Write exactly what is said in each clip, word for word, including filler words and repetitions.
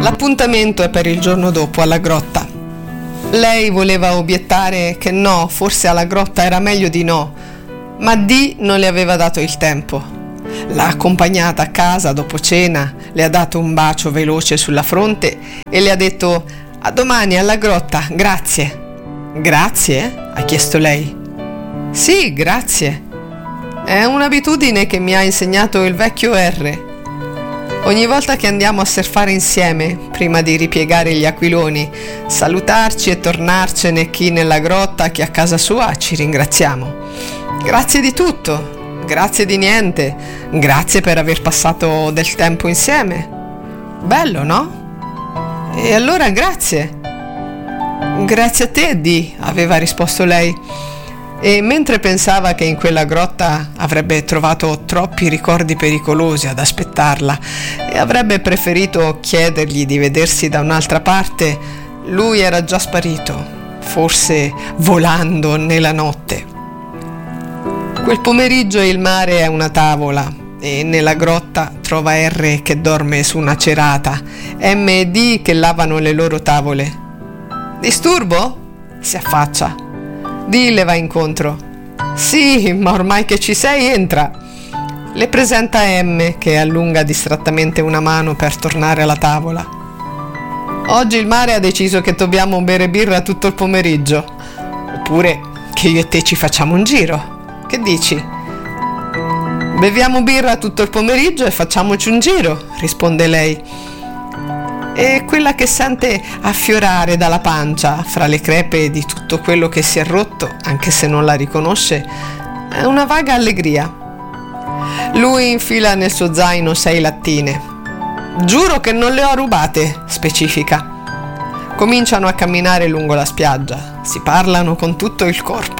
L'appuntamento è per il giorno dopo alla grotta. Lei voleva obiettare che no, forse alla grotta era meglio di no, ma Dee non le aveva dato il tempo. L'ha accompagnata a casa dopo cena, le ha dato un bacio veloce sulla fronte e le ha detto: a domani alla grotta, grazie. Grazie? Ha chiesto lei. Sì, grazie. È un'abitudine che mi ha insegnato il vecchio R. Ogni volta che andiamo a surfare insieme, prima di ripiegare gli aquiloni, salutarci e tornarcene, chi nella grotta, chi a casa sua, ci ringraziamo. Grazie di tutto, grazie di niente, grazie per aver passato del tempo insieme. Bello, no? E allora grazie. Grazie a te, Dee, aveva risposto lei. E mentre pensava che in quella grotta avrebbe trovato troppi ricordi pericolosi ad aspettarla e avrebbe preferito chiedergli di vedersi da un'altra parte, lui era già sparito, forse volando nella notte. Quel pomeriggio il mare è una tavola e nella grotta trova R che dorme su una cerata, M e D che lavano le loro tavole. Disturbo? Si affaccia. Dee le va incontro. Sì, ma ormai che ci sei, entra. Le presenta M, che allunga distrattamente una mano per tornare alla tavola. Oggi il mare ha deciso che dobbiamo bere birra tutto il pomeriggio. Oppure che io e te ci facciamo un giro. Che dici? Beviamo birra tutto il pomeriggio e facciamoci un giro, risponde lei. E quella che sente affiorare dalla pancia, fra le crepe di tutto quello che si è rotto, anche se non la riconosce, è una vaga allegria. Lui infila nel suo zaino sei lattine. Giuro che non le ho rubate, specifica. Cominciano a camminare lungo la spiaggia, si parlano con tutto il corpo.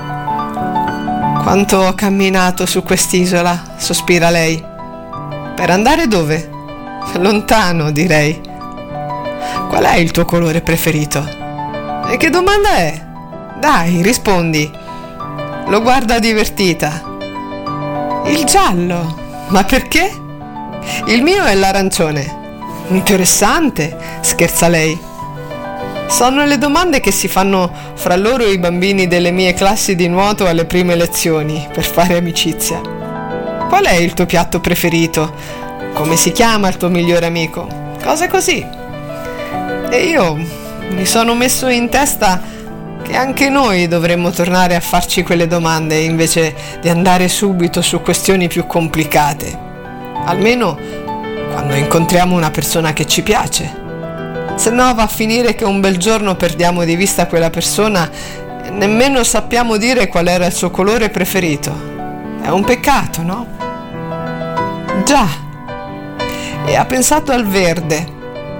Quanto ho camminato su quest'isola, sospira lei. Per andare dove? Lontano, direi. Qual è il tuo colore preferito? E che domanda è? Dai, rispondi. Lo guarda divertita. Il giallo. Ma perché? Il mio è l'arancione. Interessante, scherza lei. Sono le domande che si fanno fra loro i bambini delle mie classi di nuoto alle prime lezioni, per fare amicizia. Qual è il tuo piatto preferito? Come si chiama il tuo migliore amico? Cose così. E io mi sono messo in testa che anche noi dovremmo tornare a farci quelle domande invece di andare subito su questioni più complicate. Almeno quando incontriamo una persona che ci piace. Se no va a finire che un bel giorno perdiamo di vista quella persona e nemmeno sappiamo dire qual era il suo colore preferito. È un peccato, no? Già. E ha pensato al verde.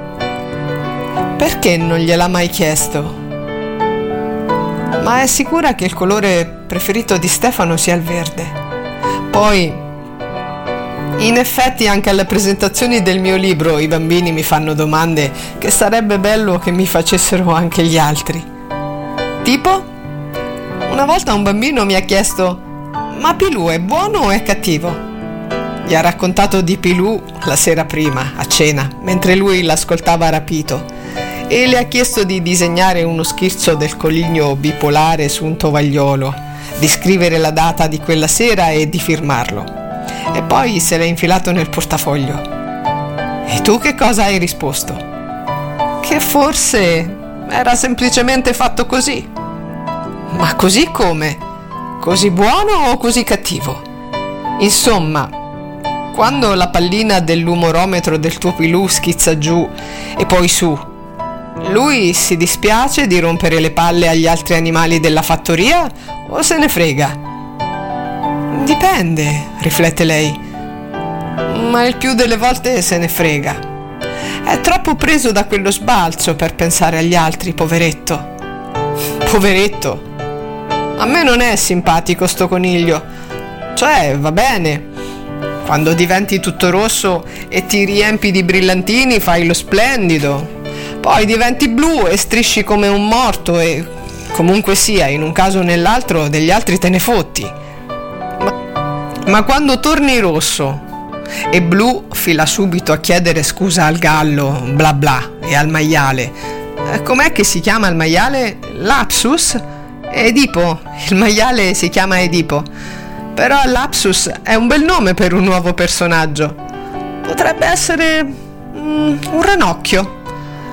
Perché non gliel'ha mai chiesto? Ma è sicura che il colore preferito di Stefano sia il verde. Poi, in effetti anche alle presentazioni del mio libro i bambini mi fanno domande che sarebbe bello che mi facessero anche gli altri. Tipo? Una volta un bambino mi ha chiesto: ma Pilù è buono o è cattivo? Gli ha raccontato di Pilù la sera prima, a cena, mentre lui l'ascoltava rapito. E le ha chiesto di disegnare uno schizzo del coniglio bipolare su un tovagliolo, di scrivere la data di quella sera e di firmarlo. E poi se l'è infilato nel portafoglio. E tu che cosa hai risposto? Che forse era semplicemente fatto così. Ma così come? Così buono o così cattivo? Insomma, quando la pallina dell'umorometro del tuo Pilù schizza giù e poi su, lui si dispiace di rompere le palle agli altri animali della fattoria o se ne frega? Dipende, riflette lei. Ma il più delle volte se ne frega. È troppo preso da quello sbalzo per pensare agli altri, poveretto. Poveretto. A me non è simpatico sto coniglio. Cioè, va bene. Quando diventi tutto rosso e ti riempi di brillantini fai lo splendido. Poi diventi blu e strisci come un morto e, comunque sia, in un caso o nell'altro, degli altri te ne fotti. Ma, ma quando torni rosso, e Blu fila subito a chiedere scusa al gallo, bla bla, e al maiale. Eh, com'è che si chiama il maiale? Lapsus? Edipo. Il maiale si chiama Edipo. Però Lapsus è un bel nome per un nuovo personaggio. Potrebbe essere mm, un ranocchio.